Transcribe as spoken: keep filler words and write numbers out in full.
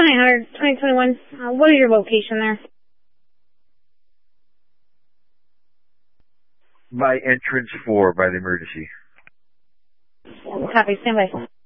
twenty-nine hundred, twenty twenty-one. Uh, what is your location there? By entrance four, by the emergency. Copy, stand by.